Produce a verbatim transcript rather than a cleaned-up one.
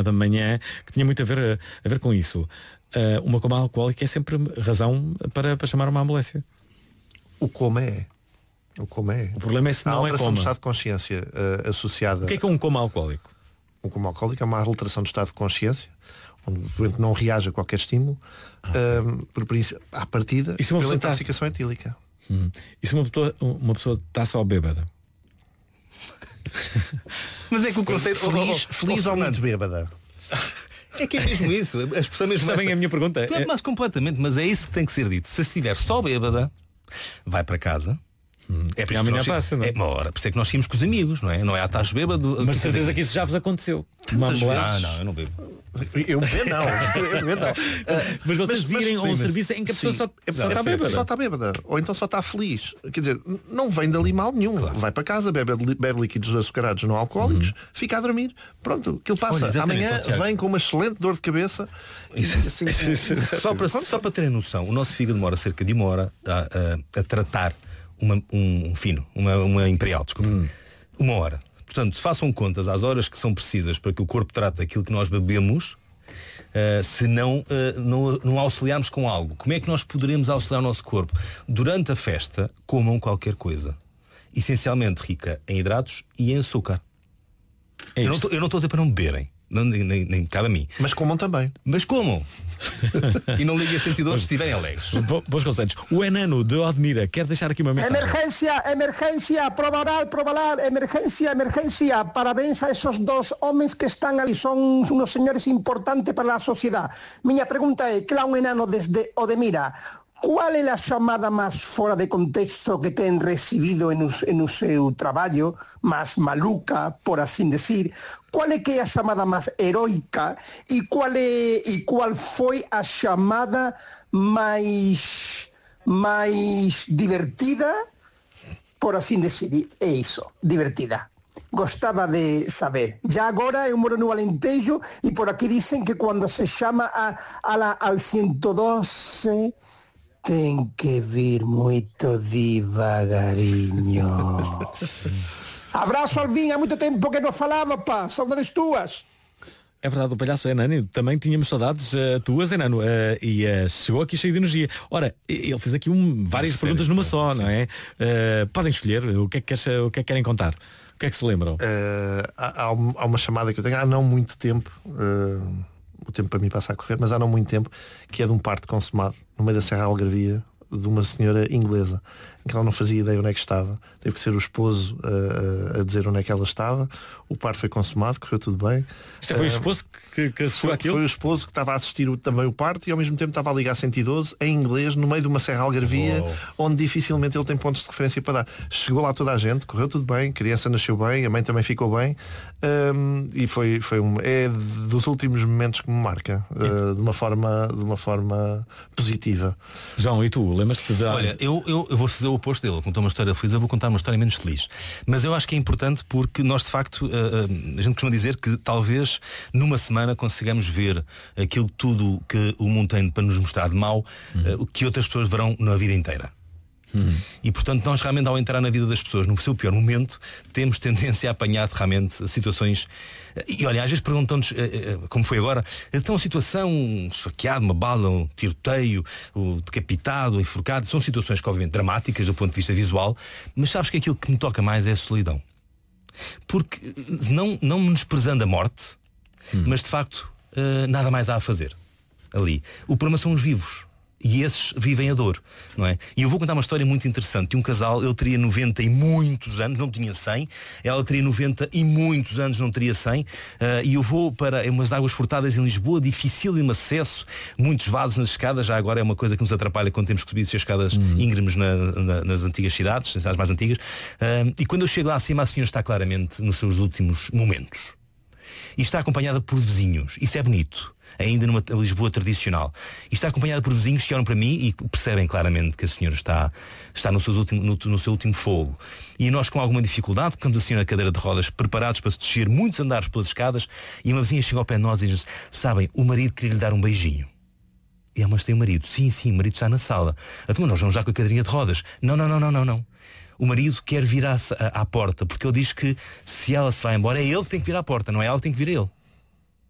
programa da manhã que tinha muito a ver, a ver com isso. Uh, uma coma alcoólica é sempre razão para, para chamar uma ambulância. O coma é. O coma é. O problema é se não é alteração coma. do estado de consciência uh, associada. O que é que é um coma alcoólico? Um coma alcoólico é uma alteração do estado de consciência, onde o doente não reage a qualquer estímulo, okay. uh, por princípio, à partida, pela intoxicação tá... etílica. Hum. E se uma pessoa, uma pessoa está só bêbada? Mas é que o conceito feliz, oh, oh, feliz oh, ou muito bêbada? É que é mesmo isso. As pessoas mesmo sabem essa... a minha pergunta. Tu é mais completamente, mas é isso que tem que ser dito. Se estiver só bêbada, vai para casa. Hum, é por isso que nós passa, não é? É uma hora, por isso é que nós tínhamos com os amigos, não é? Não é à taxa bêbado. Mas certeza que isso já vos aconteceu. Uma ah, não, eu não bebo. Eu bebo não. Eu bebo não. Uh, mas vocês mas, irem mas, a um sim, serviço em que a pessoa sim, só, só está bêbada. Só está bêbada. Ou então só está feliz. Quer dizer, não vem dali mal nenhum. Claro. Vai para casa, bebe, bebe líquidos açucarados não alcoólicos, uhum. fica a dormir. Pronto, aquilo passa. Olha, amanhã vem com uma excelente dor de cabeça. Isso. Assim, só, para, só para terem noção, o nosso fígado demora cerca de uma hora a, a, a tratar Uma, um fino, uma, uma imperial, desculpa. Hum. Uma hora. Portanto, façam contas às horas que são precisas para que o corpo trate aquilo que nós bebemos, uh, se não, uh, não, não auxiliarmos com algo. Como é que nós poderemos auxiliar o nosso corpo? Durante a festa, comam qualquer coisa. Essencialmente rica em hidratos e em açúcar. É eu, não tô, eu não estou a dizer para não beberem. Não, nem, nem, nem cabe a mim. Mas comam também. Mas comam. E não liguem a cento e doze se estiverem alegres. Bons conselhos. O Enano de Odmira quer deixar aqui uma mensagem. Emergência, emergência, prova oral, prova oral, emergência, emergência. Parabéns a esos dos homens que están ali. Son unos señores importantes para a sociedade. Miña pregunta é, claro, un enano desde Odmira, qual é a chamada máis fora de contexto que ten recibido en o, en o seu traballo, máis maluca, por así decir? Qual é que é a chamada máis heroica e qual é e qual foi a chamada máis máis divertida, por así decir? É iso, divertida. Gostaba de saber. Ya agora eu moro no Alentejo e por aquí dicen que cuando se chama a, a la, al ciento doce ten que vir muito devagarinho. Abraço, Alvin, há muito tempo que não falava, pá, saudades tuas. É verdade, o palhaço Enano, também tínhamos saudades uh, tuas, Enano, uh, e uh, chegou aqui cheio de energia. Ora, ele fez aqui um, várias Sério, perguntas numa só, sim. não é? Uh, podem escolher o que, é que, o que é que querem contar. O que é que se lembram? Uh, há, há uma chamada que eu tenho há não muito tempo, uh, o tempo para mim passa a correr, mas há não muito tempo, que é de um parto consumado no meio da Serra Algarvia, de uma senhora inglesa, em que ela não fazia ideia onde é que estava. Teve que ser o esposo uh, a dizer onde é que ela estava. O parto foi consumado, correu tudo bem. Isto foi uh, o esposo que, que assistiu aquilo? Foi o esposo que estava a assistir o, também o parto e ao mesmo tempo estava a ligar cento e doze em inglês, no meio de uma Serra Algarvia, oh. onde dificilmente ele tem pontos de referência para dar. Chegou lá toda a gente, correu tudo bem, a criança nasceu bem, a mãe também ficou bem, um, e foi, foi um, é dos últimos momentos que me marca, uh, de uma forma, de uma forma positiva. João, e tu? Lembras-te de... Olha, eu, eu, eu vou fazer o oposto dele. Contou uma história feliz, eu vou contar uma história menos feliz. Mas eu acho que é importante porque nós de facto, uh, uh, a gente costuma dizer que talvez numa semana consigamos ver aquilo tudo que o mundo tem para nos mostrar de mau, uhum. uh, que outras pessoas verão na vida inteira. Uhum. E portanto nós realmente ao entrar na vida das pessoas no seu pior momento temos tendência a apanhar realmente situações. E olha, às vezes perguntam-nos, como foi agora, então a situação, um esfaqueado, uma bala, um tiroteio, o decapitado, o enforcado, são situações que obviamente dramáticas do ponto de vista visual, mas sabes que aquilo que me toca mais é a solidão. Porque não, não menosprezando a morte, hum. mas de facto nada mais há a fazer ali. O problema são os vivos. E esses vivem a dor, não é? E eu vou contar uma história muito interessante de um casal. Ele teria noventa e muitos anos, não tinha cem. Ela teria noventa e muitos anos, não teria cem. uh, E eu vou para umas águas furtadas em Lisboa, dificílimo acesso, muitos vasos nas escadas. Já agora é uma coisa que nos atrapalha quando temos que subir as escadas uhum. íngremes na, na, nas antigas cidades, nas cidades mais antigas. uh, E quando eu chego lá acima, a senhora está claramente nos seus últimos momentos. E está acompanhada por vizinhos. Isso é bonito, ainda numa Lisboa tradicional. E está acompanhada por vizinhos que olham para mim e percebem claramente que a senhora está, está no, seu último, no, no seu último fogo. E nós com alguma dificuldade, ficamos a senhora na cadeira de rodas, preparados para se descer muitos andares pelas escadas, e uma vizinha chega ao pé de nós e diz: sabem, o marido queria lhe dar um beijinho. E ela: mas tem o marido? Sim, sim, o marido está na sala. Então nós vamos já com a cadeirinha de rodas. Não, não, não, não, não, não. O marido quer vir à, à, à porta, porque ele diz que se ela se vai embora é ele que tem que vir à porta, não é ela que tem que vir a ele.